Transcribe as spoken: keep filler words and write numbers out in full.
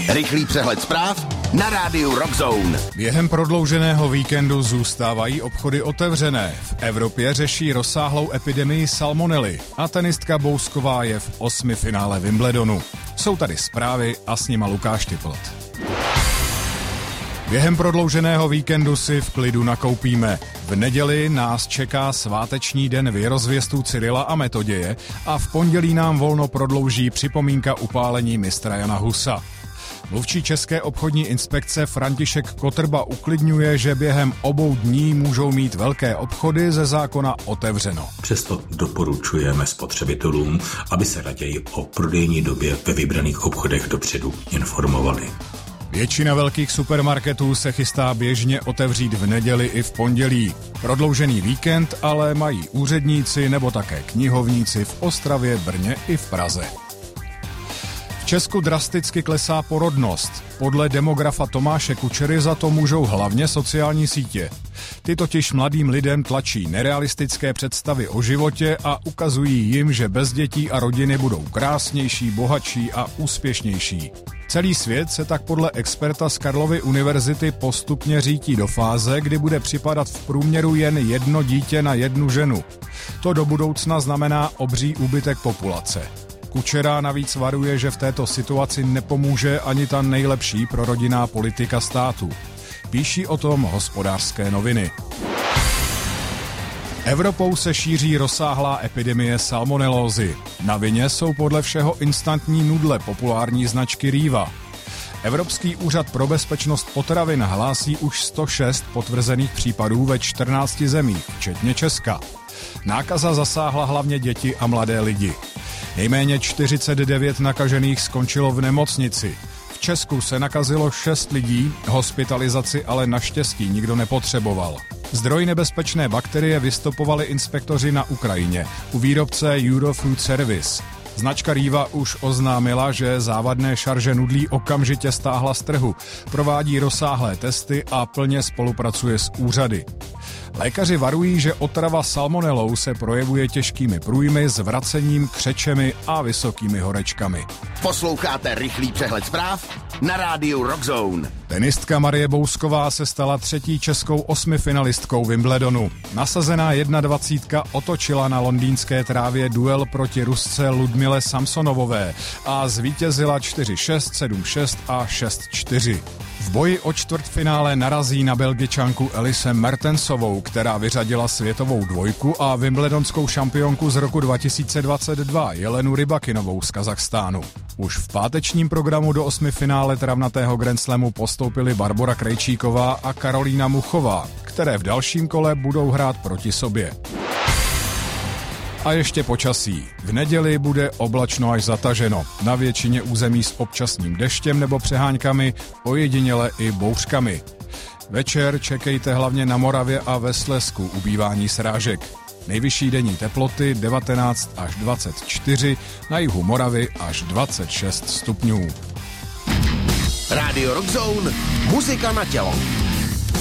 Rychlý přehled zpráv na rádiu Rockzone. Během prodlouženého víkendu zůstávají obchody otevřené. V Evropě řeší rozsáhlou epidemii salmonely a tenistka Bousková je v osmi finále Wimbledonu. Jsou tady zprávy a s nima Lukáš Typlt. Během prodlouženého víkendu si v klidu nakoupíme. V neděli nás čeká sváteční den věrozvěstů Cyrila a Metoděje a v pondělí nám volno prodlouží připomínka upálení mistra Jana Husa. Mluvčí České obchodní inspekce František Kotrba uklidňuje, že během obou dní můžou mít velké obchody ze zákona otevřeno. Přesto doporučujeme spotřebitelům, aby se raději o prodejní době ve vybraných obchodech dopředu informovali. Většina velkých supermarketů se chystá běžně otevřít v neděli i v pondělí. Prodloužený víkend ale mají úředníci nebo také knihovníci v Ostravě, Brně i v Praze. V Česku drasticky klesá porodnost. Podle demografa Tomáše Kučery za to můžou hlavně sociální sítě. Ty totiž mladým lidem tlačí nerealistické představy o životě a ukazují jim, že bez dětí a rodiny budou krásnější, bohatší a úspěšnější. Celý svět se tak podle experta z Karlovy univerzity postupně řítí do fáze, kdy bude připadat v průměru jen jedno dítě na jednu ženu. To do budoucna znamená obří úbytek populace. Kučera navíc varuje, že v této situaci nepomůže ani ta nejlepší prorodinná politika státu. Píší o tom Hospodářské noviny. Evropou se šíří rozsáhlá epidemie salmonelózy. Na vině jsou podle všeho instantní nudle populární značky Riva. Evropský úřad pro bezpečnost potravin hlásí už sto šest potvrzených případů ve čtrnácti zemích, včetně Česka. Nákaza zasáhla hlavně děti a mladé lidi. Nejméně čtyřicet devět nakažených skončilo v nemocnici. V Česku se nakazilo šest lidí, hospitalizaci ale naštěstí nikdo nepotřeboval. Zdroj nebezpečné bakterie vystopovali inspektoři na Ukrajině u výrobce Eurofood Service. Značka Riva už oznámila, že závadné šarže nudlí okamžitě stáhla z trhu, provádí rozsáhlé testy a plně spolupracuje s úřady. Lékaři varují, že otrava salmonelou se projevuje těžkými průjmy, zvracením, křečemi a vysokými horečkami. Posloucháte rychlý přehled zpráv na rádiu Rockzone. Tenistka Marie Bousková se stala třetí českou osmifinalistkou Wimbledonu. Nasazená jednadvacítka otočila na londýnské trávě duel proti Rusce Ludmile Samsonovové a zvítězila čtyři šest, sedm šest a šest čtyři. V boji o čtvrtfinále narazí na Belgičanku Elise Mertensovou, která vyřadila světovou dvojku a wimbledonskou šampionku z roku dva tisíce dvacet dva Jelenu Rybakinovou z Kazachstánu. Už v pátečním programu do osmifinále travnatého Grand Slamu postoupily Barbora Krejčíková a Karolína Muchová, které v dalším kole budou hrát proti sobě. A ještě počasí. V neděli bude oblačno až zataženo. Na většině území s občasným deštěm nebo přeháňkami, ojediněle i bouřkami. Večer čekejte hlavně na Moravě a ve Slezsku ubývání srážek. Nejvyšší denní teploty devatenáct až dvacet čtyři, na jihu Moravy až dvacet šest stupňů. Radio Rockzone, muzika na tělo.